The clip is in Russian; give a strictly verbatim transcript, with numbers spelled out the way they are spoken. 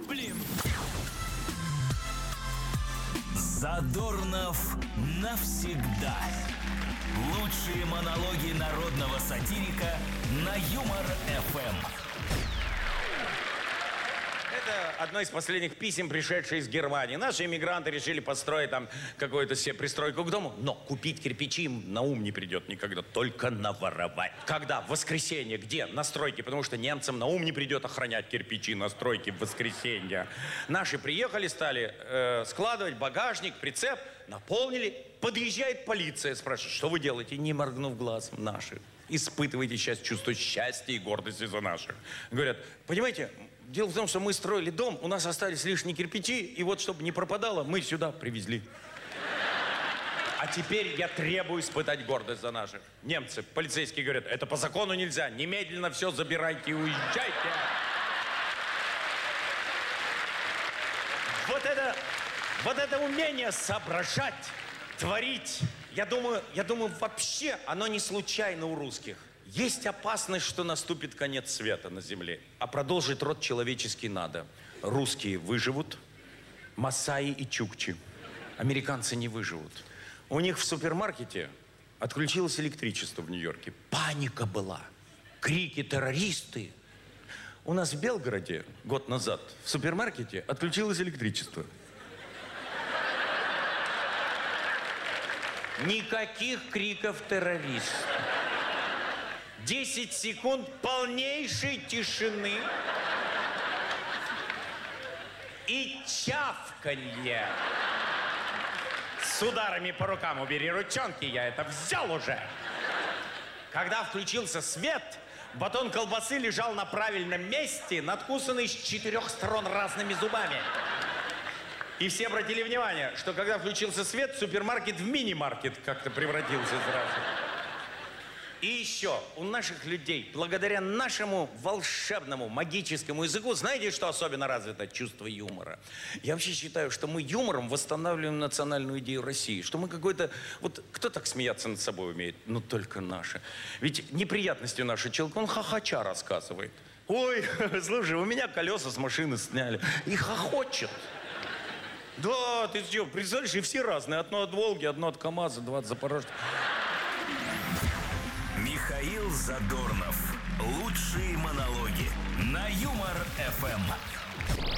Зыблем. Задорнов навсегда. Лучшие монологи народного сатирика на Юмор-эф эм. Это одно из последних писем, пришедшее из Германии. Наши иммигранты решили построить там какую-то себе пристройку к дому, но купить кирпичи им на ум не придет никогда, только наворовать. Когда? В воскресенье. Где? На стройке, потому что немцам на ум не придет охранять кирпичи на стройке в воскресенье. Наши приехали, стали э, складывать багажник, прицеп, наполнили. Подъезжает полиция, спрашивает, что вы делаете? Не моргнув глазом, наши. Испытываете сейчас чувство счастья и гордости за наших. Говорят, понимаете, дело в том, что мы строили дом, у нас остались лишние кирпичи, и вот, чтобы не пропадало, мы сюда привезли. А теперь я требую испытать гордость за наших. Немцы, полицейские говорят, это по закону нельзя, немедленно все забирайте и уезжайте. Вот это, вот это умение соображать, творить, я думаю, я думаю, вообще оно не случайно у русских. Есть опасность, что наступит конец света на земле, а продолжить род человеческий надо. Русские выживут, масаи и чукчи. Американцы не выживут. У них в супермаркете отключилось электричество в Нью-Йорке. Паника была. Крики террористы. У нас в Белгороде год назад в супермаркете отключилось электричество. Никаких криков террористов. Десять секунд полнейшей тишины и чавканье. С ударами по рукам убери ручонки, я это взял уже. Когда включился свет, батон колбасы лежал на правильном месте, надкусанный с четырех сторон разными зубами. И все обратили внимание, что когда включился свет, супермаркет в мини-маркет как-то превратился сразу. И еще у наших людей, благодаря нашему волшебному, магическому языку, знаете, что особенно развито? Чувство юмора. Я вообще считаю, что мы юмором восстанавливаем национальную идею России. Что мы какой-то... Вот кто так смеяться над собой умеет? Ну, только наши. Ведь неприятности наши человек, он хохоча рассказывает. Ой, слушай, у меня колеса с машины сняли. И хохочет. Да, ты что, представляешь, и все разные. Одно от Волги, одно от КамАЗа, два от Запорожца. Михаил Задорнов. Лучшие монологи на Юмор-эф эм.